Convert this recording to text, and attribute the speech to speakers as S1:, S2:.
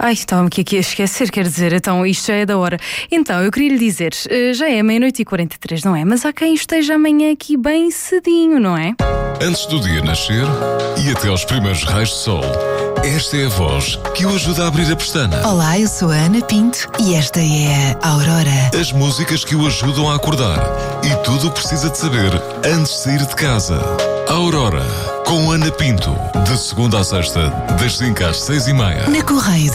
S1: Ai, estava-me aqui a esquecer, quer dizer, então isto já é da hora. Então, eu queria lhe dizer, já é 00:43, não é? Mas há quem esteja amanhã aqui bem cedinho, não é?
S2: Antes do dia nascer e até aos primeiros raios de sol, esta é a voz que o ajuda a abrir a pestana.
S3: Olá, eu sou a Ana Pinto e esta é a Aurora.
S2: As músicas que o ajudam a acordar e tudo o que precisa de saber antes de sair de casa. Aurora, com Ana Pinto, de segunda à sexta, das 5 às 6:30.
S3: Na Correio